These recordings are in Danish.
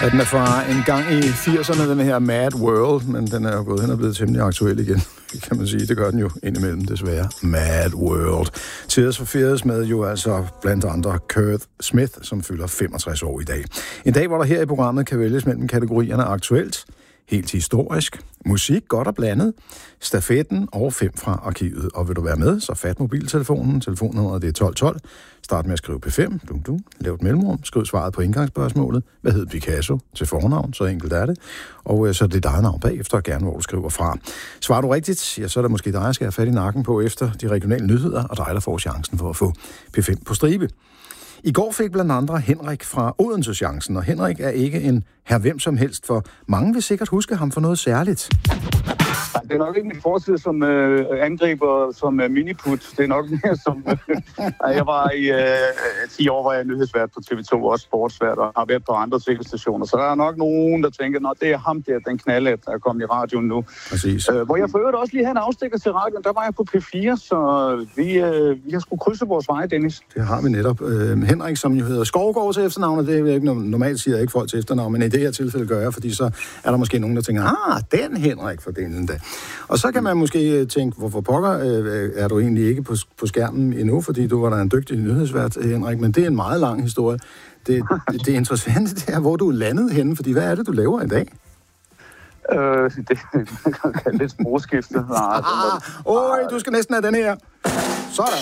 Ja, den er fra en gang i 80'erne, den her Mad World, men den er jo gået hen og blevet temmelig aktuel igen, kan man sige. Det gør den jo indimellem, desværre. Mad World. Tears for Fears med jo altså blandt andre Kurt Smith, som fylder 65 år i dag. En dag, hvor der her i programmet kan vælges mellem kategorierne aktuelt, helt historisk, musik godt og blandet, stafetten og 5 fra arkivet. Og vil du være med, så fat mobiltelefonen. Telefonnummeret det er 1212. Start med at skrive P5. Lav et mellemrum. Skriv svaret på indgangsspørgsmålet. Hvad hed Picasso til fornavn? Så enkelt er det. Og så er det dit navn bagefter, og gerne hvor du skriver fra. Svarer du rigtigt, ja, så er det måske dig, jeg skal have fat i nakken på efter de regionale nyheder, og dig, der får chancen for at få P5 på stribe. I går fik blandt andre Henrik fra Odense chancen, og Henrik er ikke en herr hvem som helst, for mange vil sikkert huske ham for noget særligt. Det er nok ikke min fortid som angriber, som miniput. Det er nok mere som... jeg var i 10 år, var jeg nyhedsvært på TV2, også sportsvært, og har været på andre tv-stationer. Så der er nok nogen, der tænker, at det er ham der, den knaldet, der er kommet i radioen nu. Præcis. Hvor jeg for øvrigt også lige havde en afstikker til radioen, der var jeg på P4, så vi har sgu krydse vores veje, Dennis. Det har vi netop. Henrik, som jo hedder Skovgaard til efternavn, og det er ikke normalt siger jeg ikke folk til efternavn, men i det her tilfælde gør jeg, fordi så er der måske nogen, der tænker, den Henrik for den dag. Og så kan man måske tænke, hvorfor pokker er du egentlig ikke på skærmen endnu, fordi du var da en dygtig nyhedsvært, Henrik, men det er en meget lang historie. Det interessante, det er, hvor du er landet henne, fordi hvad er det, du laver i dag? Det er lidt sprogskifte. Du skal næsten have den her. Sådan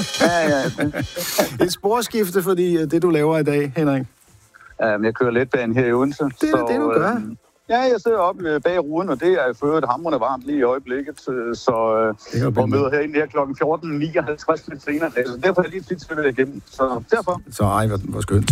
det. Et sporskifte, fordi det, du laver i dag, Henrik. Jeg kører letbanen her i Odense. Det er det, du gør. Ja, jeg sidder oppe bag ruden, og det er for øvrigt hamrende varmt lige i øjeblikket, så og møder herinde her klokken 14.59 lidt senere. Så derfor er jeg lige tit svært igennem, så derfor. Så hvor skønt.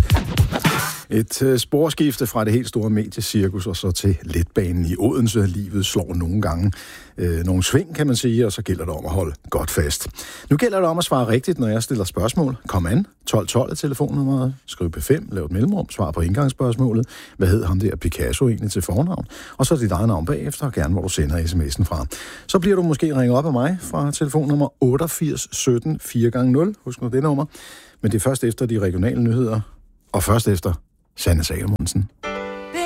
Et sporskifte fra det helt store mediecirkus og så til letbanen i Odense. Livet slår nogle gange nogle sving, kan man sige, og så gælder det om at holde godt fast. Nu gælder det om at svare rigtigt, når jeg stiller spørgsmål. Kom an. 1212 er telefonnummeret. Skriv P5, lav et mellemrum, svar på indgangsspørgsmålet. Hvad hed ham der Picasso egentlig til fornavn? Og så dit eget navn bagefter, og gerne hvor du sender sms'en fra. Så bliver du måske ringet op af mig fra telefonnummer 88 17 4x0. Husk nu det nummer. Men det er først efter de regionale nyheder, og først efter Sanne Salomonsen.